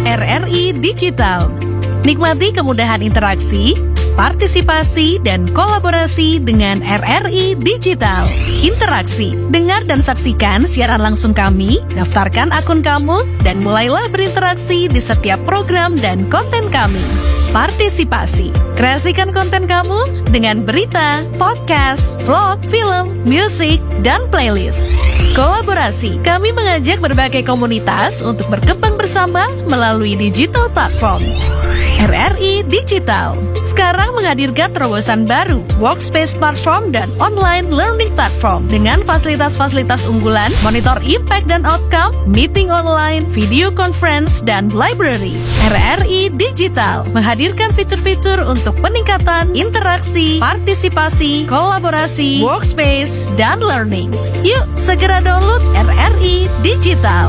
RRI Digital. Nikmati kemudahan interaksi, partisipasi, dan kolaborasi dengan RRI Digital. Interaksi, dengar dan saksikan siaran langsung kami, daftarkan akun kamu, dan mulailah berinteraksi di setiap program dan konten kami. Partisipasi, kreasikan konten kamu dengan berita, podcast, vlog, film, musik, dan playlist. Kolaborasi, kami mengajak berbagai komunitas untuk berkembang bersama melalui digital platform. RRI Digital sekarang menghadirkan terobosan baru, workspace platform dan online learning platform dengan fasilitas-fasilitas unggulan, monitor impact dan outcome, meeting online, video conference, dan library. RRI Digital menghadirkan fitur-fitur untuk peningkatan interaksi, partisipasi, kolaborasi, workspace, dan learning. Yuk segera download RRI Digital.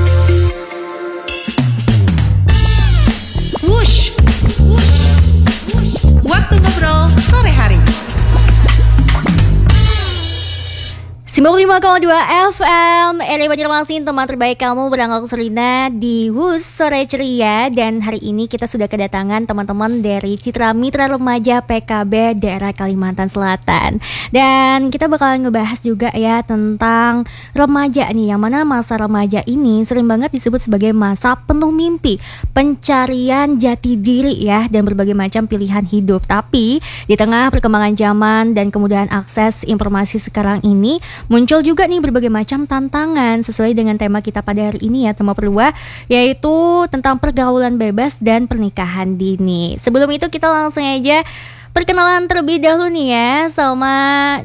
Wush. Waktu ngobrol sore hari. 95,2 FM RRI Banjarmasin, teman terbaik kamu berangkat Serina di Wus Sore Ceria. Dan hari ini kita sudah kedatangan teman-teman dari Citra Mitra Remaja PKB daerah Kalimantan Selatan. Dan kita bakalan ngebahas juga ya tentang remaja nih, yang mana masa remaja ini sering banget disebut sebagai masa penuh mimpi, pencarian jati diri ya, dan berbagai macam pilihan hidup. Tapi di tengah perkembangan zaman dan kemudahan akses informasi sekarang ini, muncul juga nih berbagai macam tantangan sesuai dengan tema kita pada hari ini ya, tema perluah, yaitu tentang pergaulan bebas dan pernikahan dini. Sebelum itu kita langsung aja perkenalan terlebih dahulu nih ya sama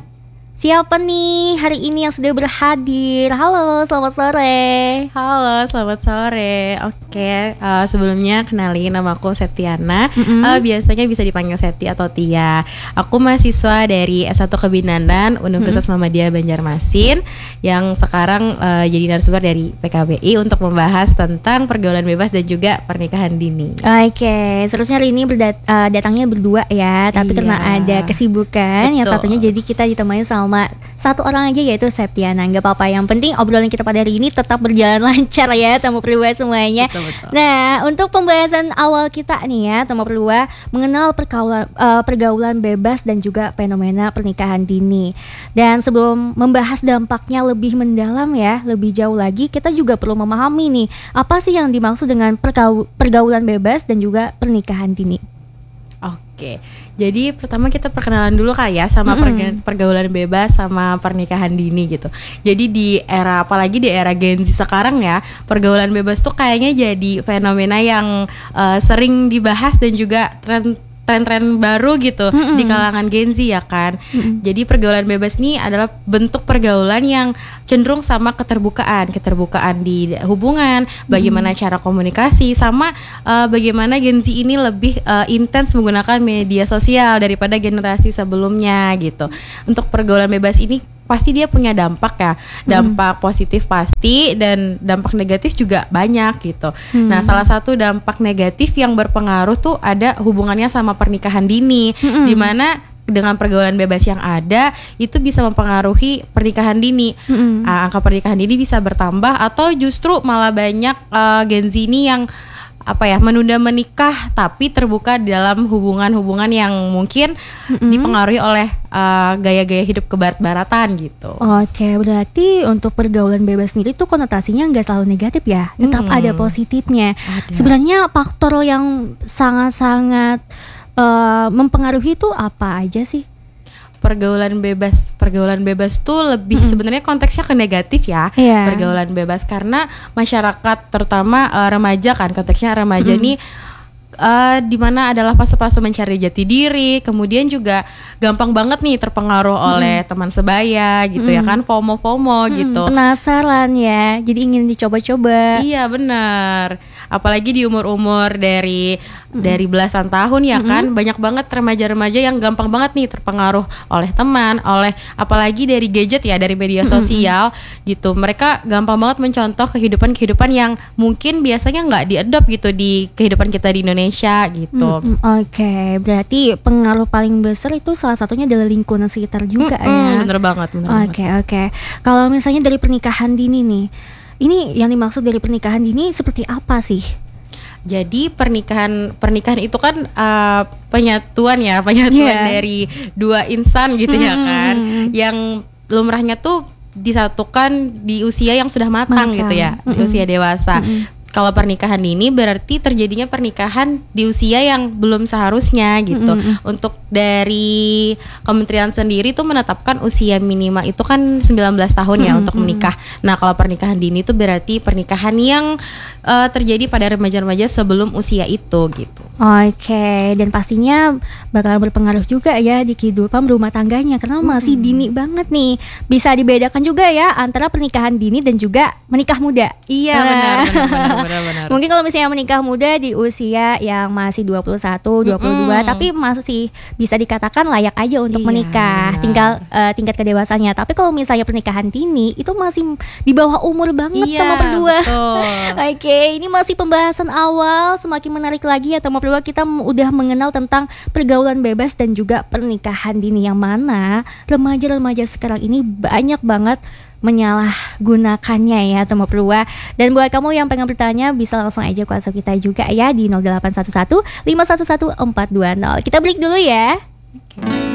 siapa nih hari ini yang sudah berhadir. Halo, selamat sore. Halo, selamat sore. Oke, sebelumnya kenalin, nama aku Septiana. Biasanya bisa dipanggil Septi atau Tia. Aku mahasiswa dari S1 Kebinanan Universitas Muhammadiyah Banjarmasin, yang sekarang jadi narasumber dari PKBI untuk membahas tentang pergaulan bebas dan juga pernikahan dini. Oke, seterusnya hari ini datangnya berdua ya, tapi karena ada kesibukan, yang satunya jadi kita ditemani sama satu orang aja, yaitu Septiana. Gak apa-apa, yang penting obrolan kita pada hari ini tetap berjalan lancar ya, tamu perluah semuanya. Betul. Nah, untuk pembahasan awal kita nih ya, tamu perluah mengenal pergaulan bebas dan juga fenomena pernikahan dini. Dan sebelum membahas dampaknya lebih mendalam ya, lebih jauh lagi, kita juga perlu memahami nih, apa sih yang dimaksud dengan pergaulan bebas dan juga pernikahan dini. Oke, jadi pertama kita perkenalan dulu kali ya sama pergaulan bebas sama pernikahan dini gitu. Jadi di era, apalagi di era Gen Z sekarang ya, pergaulan bebas tuh kayaknya jadi fenomena yang sering dibahas dan juga tren-tren baru gitu di kalangan Gen Z ya kan. Jadi pergaulan bebas ini adalah bentuk pergaulan yang cenderung sama keterbukaan di hubungan, bagaimana cara komunikasi, sama bagaimana Gen Z ini lebih intens menggunakan media sosial daripada generasi sebelumnya gitu. Untuk pergaulan bebas ini pasti dia punya dampak ya, dampak positif pasti, dan dampak negatif juga banyak gitu. Nah, salah satu dampak negatif yang berpengaruh tuh ada hubungannya sama pernikahan dini, di mana dengan pergaulan bebas yang ada itu bisa mempengaruhi pernikahan dini. Angka pernikahan dini bisa bertambah atau justru malah banyak Gen Z ini yang menunda menikah tapi terbuka dalam hubungan-hubungan yang mungkin dipengaruhi oleh gaya-gaya hidup kebarat-baratan gitu. Oke, berarti untuk pergaulan bebas sendiri tuh konotasinya nggak selalu negatif ya, tetap ada positifnya. Sebenarnya faktor yang sangat-sangat mempengaruhi itu apa aja sih? Pergaulan bebas tuh lebih sebenarnya konteksnya ke negatif ya. Pergaulan bebas karena masyarakat terutama remaja kan, konteksnya remaja nih di mana adalah fase-fase mencari jati diri, kemudian juga gampang banget nih terpengaruh oleh teman sebaya gitu ya kan, FOMO gitu. Penasaran ya, jadi ingin dicoba-coba. Iya benar. Apalagi di umur-umur dari belasan tahun ya kan, banyak banget remaja-remaja yang gampang banget nih terpengaruh oleh teman, oleh apalagi dari gadget ya, dari media sosial gitu. Mereka gampang banget mencontoh kehidupan yang mungkin biasanya nggak diadopt gitu di kehidupan kita di Indonesia gitu. Oke, berarti pengaruh paling besar itu salah satunya adalah lingkungan sekitar juga ya. Bener banget. Oke. Kalau misalnya dari pernikahan dini nih, ini yang dimaksud dari pernikahan dini seperti apa sih? Jadi pernikahan itu kan penyatuan dari dua insan gitu ya kan, yang lumrahnya tuh disatukan di usia yang sudah matang gitu ya, di usia dewasa. Kalau pernikahan dini berarti terjadinya pernikahan di usia yang belum seharusnya gitu. Untuk dari kementerian sendiri tuh menetapkan usia minimal itu kan 19 tahun ya untuk menikah. Nah, kalau pernikahan dini itu berarti pernikahan yang terjadi pada remaja-remaja sebelum usia itu gitu. Oke, dan pastinya bakalan berpengaruh juga ya di kehidupan rumah tangganya karena masih dini banget nih. Bisa dibedakan juga ya antara pernikahan dini dan juga menikah muda. Iya, benar. Mungkin kalau misalnya menikah muda di usia yang masih 21, 22 tapi masih bisa dikatakan layak aja untuk menikah. Tinggal tingkat kedewasannya. Tapi kalau misalnya pernikahan dini itu masih di bawah umur banget sama berdua. Oke, ini masih pembahasan awal, semakin menarik lagi ya teman berdua, kita udah mengenal tentang pergaulan bebas dan juga pernikahan dini yang mana remaja-remaja sekarang ini banyak banget menyalahgunakannya ya teman berdua. Dan buat kamu yang pengen bertanya bisa langsung aja ke WhatsApp kita juga ya di 0811 511 420. Kita break dulu ya.